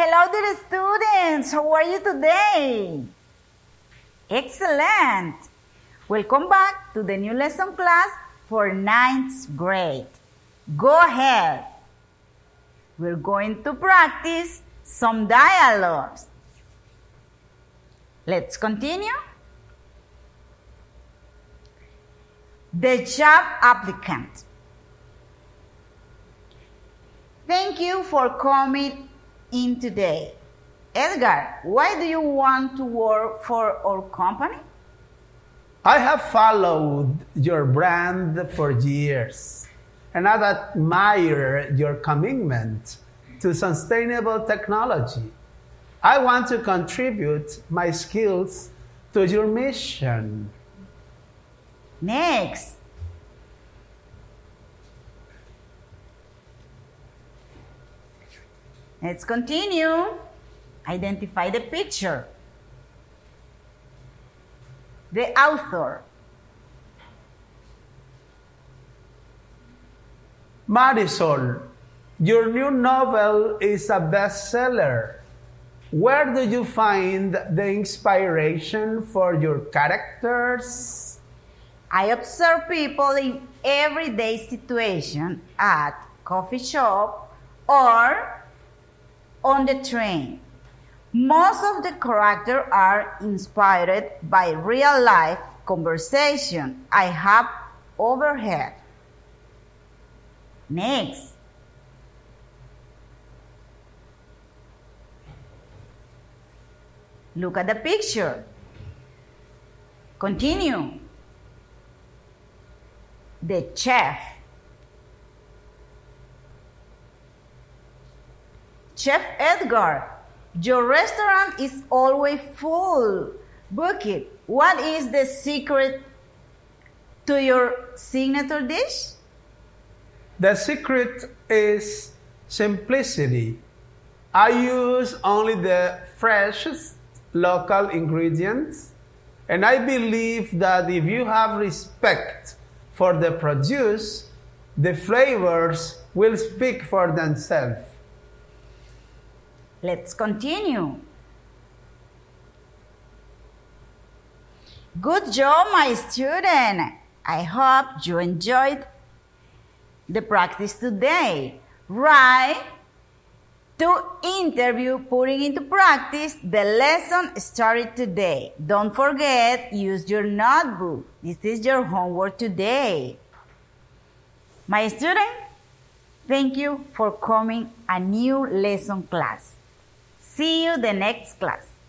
Hello, dear students. How are you today? Excellent. Welcome back to the new lesson class for 9th grade. Go ahead. We're going to practice some dialogues. Let's continue. The job applicant. Thank you for coming in today. Edgar, why do you want to work for our company? I have followed your brand for years, and I admire your commitment to sustainable technology. I want to contribute my skills to your mission. Next. Let's continue. Identify the picture. The author. Marisol, your new novel is a bestseller. Where do you find the inspiration for your characters? I observe people in everyday situation at coffee shop or on the train. Most of the characters are inspired by real life conversation I have overheard. Next. Look at the picture. Continue. The chef. Chef Edgar, your restaurant is always full. Book it. What is the secret to your signature dish? The secret is simplicity. I use only the freshest local ingredients, and I believe that if you have respect for the produce, the flavors will speak for themselves. Let's continue. Good job, my student. I hope you enjoyed the practice today. Write to interview, putting into practice the lesson started today. Don't forget, use your notebook. This is your homework today. My student, thank you for coming a new lesson class. See you the next class.